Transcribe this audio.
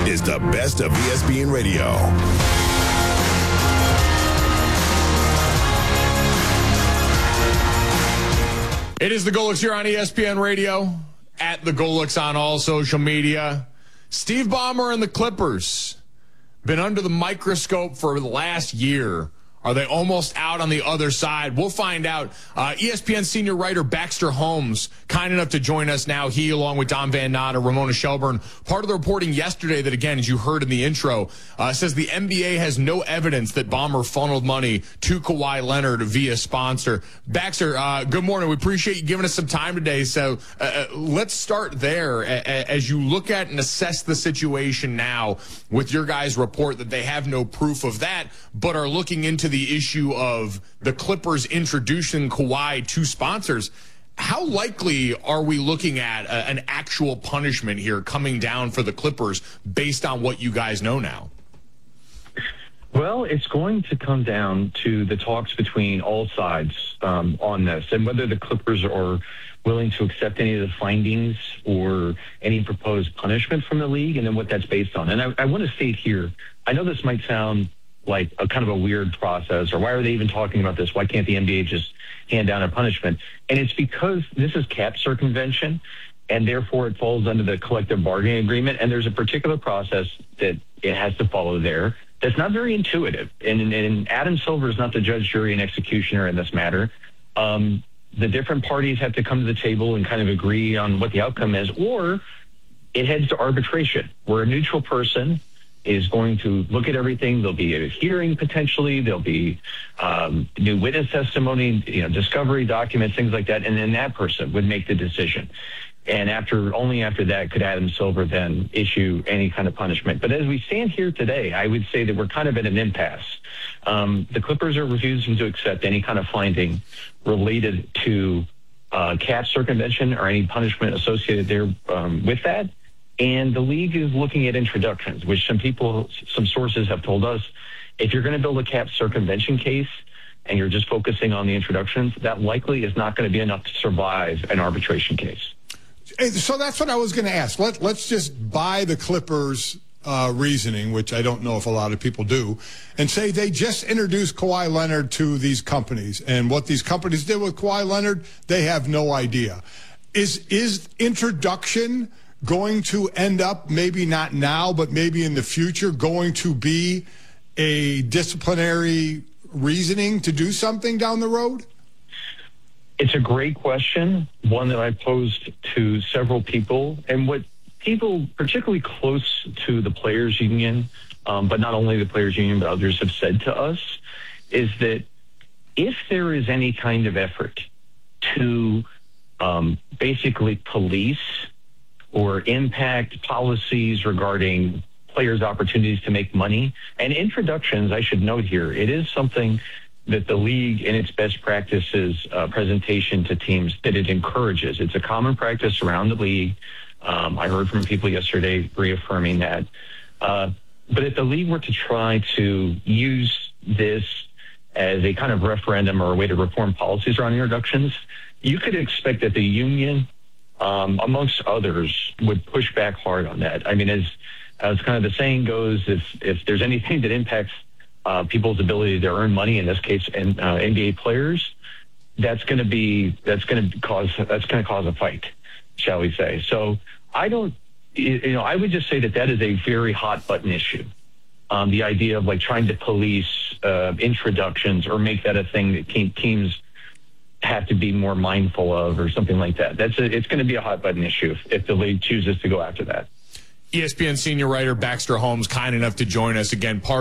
is the best of ESPN Radio. It is the Golux here on ESPN Radio, at the Golux on all social media. Steve Ballmer and the Clippers been under the microscope for the last year. Are they almost out on the other side? We'll find out. ESPN senior writer Baxter Holmes, kind enough to join us now. He, along with Don Van Natta, Ramona Shelburne, part of the reporting yesterday that, again, as you heard in the intro, says the NBA has no evidence that Ballmer funneled money to Kawhi Leonard via sponsor. Baxter, good morning. We appreciate you giving us some time today. So let's start there. As you look at and assess the situation now with your guys' report that they have no proof of that, but are looking into the issue of the Clippers introducing Kawhi to sponsors, how likely are we looking at an actual punishment here coming down for the Clippers based on what you guys know now? Well, it's going to come down to the talks between all sides on this, and whether the Clippers are willing to accept any of the findings or any proposed punishment from the league, and then what that's based on. And I want to state here, I know this might sound like a kind of a weird process, or why are they even talking about this? Why can't the NBA just hand down a punishment? And it's because this is cap circumvention, and therefore it falls under the collective bargaining agreement, and there's a particular process that it has to follow there that's not very intuitive. And Adam Silver is not the judge, jury, and executioner in this matter. The different parties have to come to the table and kind of agree on what the outcome is, or it heads to arbitration, where a neutral person is going to look at everything. There'll be a hearing potentially. There'll be new witness testimony, discovery documents, things like that. And then that person would make the decision. And only after that could Adam Silver then issue any kind of punishment. But as we stand here today, I would say that we're kind of at an impasse. The Clippers are refusing to accept any kind of finding related to cap circumvention or any punishment associated there with that. And the league is looking at introductions, which some sources have told us, if you're going to build a cap circumvention case and you're just focusing on the introductions, that likely is not going to be enough to survive an arbitration case. So that's what I was going to ask. Let's just buy the Clippers' reasoning, which I don't know if a lot of people do, and say they just introduced Kawhi Leonard to these companies. And what these companies did with Kawhi Leonard, they have no idea. Is introduction going to end up, maybe not now, but maybe in the future, going to be a disciplinary reasoning to do something down the road? It's a great question, one that I posed to several people. And what people, particularly close to the players' union, but not only the players' union, but others have said to us, is that if there is any kind of effort to basically police or impact policies regarding players' opportunities to make money. And introductions, I should note here, it is something that the league in its best practices presentation to teams that it encourages. It's a common practice around the league. I heard from people yesterday reaffirming that. But if the league were to try to use this as a kind of referendum or a way to reform policies around introductions, you could expect that the union, amongst others, would push back hard on that. I mean, as kind of the saying goes, if there's anything that impacts people's ability to earn money, in this case, and NBA players, that's going to cause a fight, shall we say? So I would just say that is a very hot button issue. The idea of like trying to police introductions or make that a thing that teams have to be more mindful of or something like that. It's going to be a hot button issue if the league chooses to go after that. ESPN senior writer Baxter Holmes, kind enough to join us again.